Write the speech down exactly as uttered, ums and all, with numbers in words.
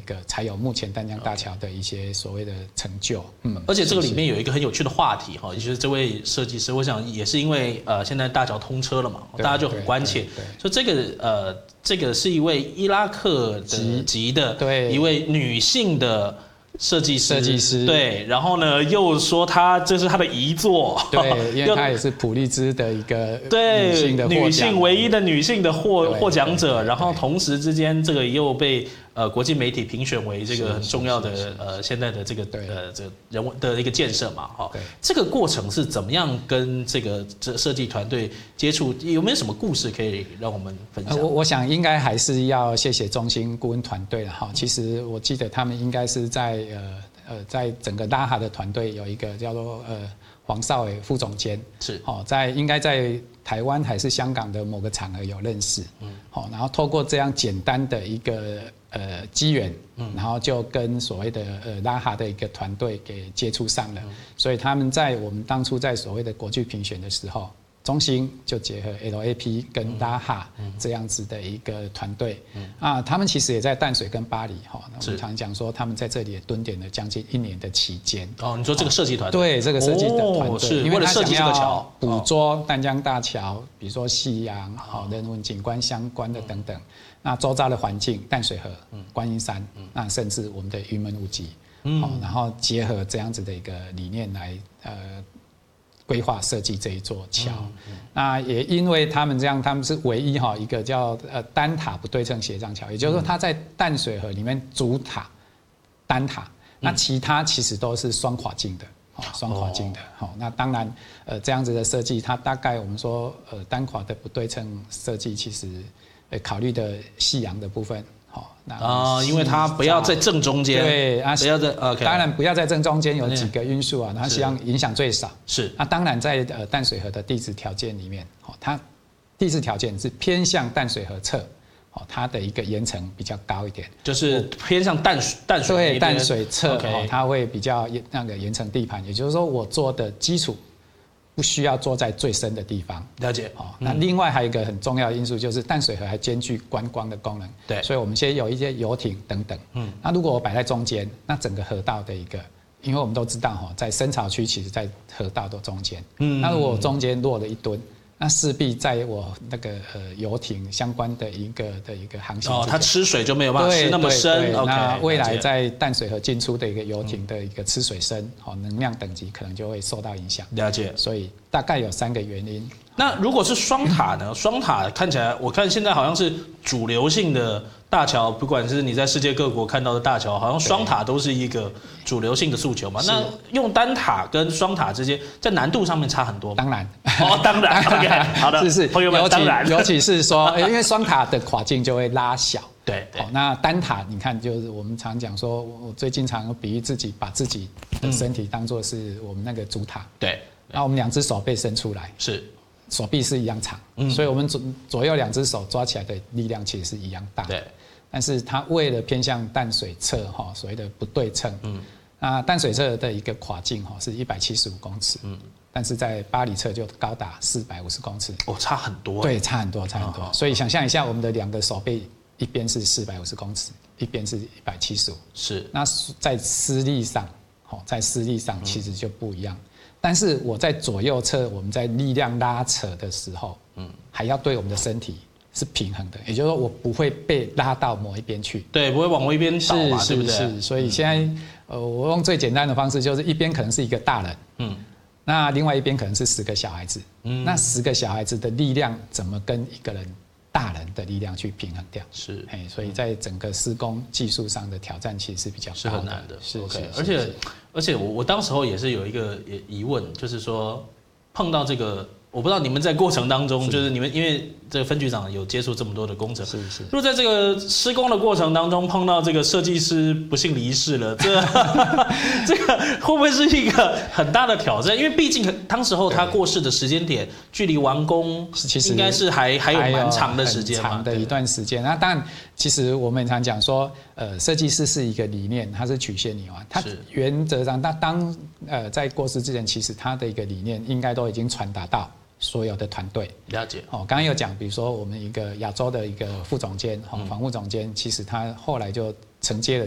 个，才有目前淡江大桥的一些所谓的成就。嗯， 而且这个里面有一个很有趣的话题哈，也就是这位设计师，我想也是因为呃现在大桥通车了嘛，大家就很关切，说这个呃这个是一位伊拉克的籍的一位女性的。设计师，设计师对，然后呢，又说他这是他的遗作， 对，因为他也是普利兹的一个对女性的女性唯一的女性的获获奖者，然后同时之间这个又被呃国际媒体评选为这个很重要的呃现在的这个呃这个人文的一个建设嘛，哈，这个过程是怎么样跟这个这设计团队接触？有没有什么故事可以让我们分享？ 我我想应该还是要谢谢中心顾问团队了哈。其实我记得他们应该是在呃呃，在整个拉哈的团队有一个叫做呃黄少伟副总监， 是哦，在应该在台湾还是香港的某个场合有认识，嗯，好，然后透过这样简单的一个呃机缘，嗯，然后就跟所谓的呃拉哈的一个团队给接触上了，嗯，所以他们在我们当初在所谓的国际评选的时候。中心就结合 L A P 跟拉哈这样子的一个团队，嗯、啊，他们其实也在淡水跟巴黎哈。我们常讲说，他们在这里也蹲点了将近一年的期间。 哦，你说这个设计团队？ 对，这个设计的团队， 是为了设计这个桥， 捕捉淡江大桥，比如说夕阳、好人文景观相关的等等。那周遭的环境，淡水河、观音山，那甚至我们的云门舞集，好，然后结合这样子的一个理念来呃。规划设计这一座桥，嗯嗯、那也因为他们这样，他们是唯一哈一个叫呃单塔不对称斜障桥，也就是说它在淡水河里面主塔单塔，那其他其实都是双跨径的，哦，双跨径的，好，那当然呃这样子的设计，它大概我们说呃单跨的不对称设计，其实呃考虑的夕阳的部分。 啊，因为它不要在正中间， 对啊， 不要在 OK， 当然不要在正中间，有几个因素啊，它希望影响最少。 是， 那当然在呃淡水河的地质条件里面，哦，它地质条件是偏向淡水河侧，哦，它的一个岩层比较高一点， 就是偏向淡水淡水对淡水侧，哦，它会比较那个岩层地盘，也就是说我做的基础。不需要坐在最深的地方， 了解。 哦，那另外还有一个很重要的因素就是淡水河还兼具观光的功能， 对， 所以我们现在有一些游艇等等。嗯，那如果我摆在中间，那整个河道的一个，因为我们都知道哈，在深潮区其实在河道的中间，嗯，那如果我中间落了一吨。那势必在我那个呃游艇相关的一个的一个航行哦，它吃水就没有办法吃那么深。 那未来在淡水河进出的一个游艇的一个吃水深，好能量等级可能就会受到影响。 了解。 所以大概有三个原因。 那如果是双塔呢？双塔看起来，我看现在好像是主流性的大桥，不管是你在世界各国看到的大桥，好像双塔都是一个主流性的诉求嘛。那用单塔跟双塔之间，在难度上面差很多吗？ 当然， 哦，当然 ，OK， 好的， 是是， 朋友们，当然， 尤其是说，因为双塔的跨径就会拉小。 对， 好，那单塔你看，就是我们常讲说，我最经常比喻自己，把自己的身体当作是我们那个主塔。 对， 那我们两只手被伸出来， 是。 手臂是一样长，嗯、所以我们左左右两只手抓起来的力量其实是一样大。 对， 但是它为了偏向淡水侧哈，所谓的不对称，嗯，那淡水侧的一个跨径哈是一百七十五公尺，嗯，但是在巴黎侧就高达四百五十公尺， 哦，差很多。 对，差很多，差很多。哦、所以想象一下，我们的两个手臂，一边是四百五十公尺，一边是一百七十五， 是。 那在施力上，好，在施力上其实就不一样。嗯，但是我在左右侧，我们在力量拉扯的时候，嗯，还要对我们的身体是平衡的，也就是说我不会被拉到某一边去， 对，不会往某一边倒嘛，对不对？ 是，所以现在呃，我用最简单的方式，就是一边可能是一个大人，嗯，那另外一边可能是十个小孩子，嗯，那十个小孩子的力量怎么跟一个人大人的力量去平衡掉？ 是， 哎，所以在整个施工技术上的挑战其实是比较是很难的， 是 OK， 而且而且我我当时候也是有一个疑问，就是说碰到这个，我不知道你们在过程当中，是就是你们因为这个分局长有接触这么多的工程， 是是。 如果在这个施工的过程当中碰到这个设计师不幸离世了，这这个会不会是一个很大的挑战？因为毕竟当时候他过世的时间点，距离完工其实应该是还还有蛮长的时间嘛， 长的一段时间。那当然，其实我们常讲说，呃，设计师是一个理念，它是曲线理嘛，它原则上，他当呃在过世之前，其实他的一个理念应该都已经传达到所有的团队。 了解。 哦，刚刚有讲，比如说我们一个亚洲的一个副总监，哦，防护总监，其实他后来就承接了。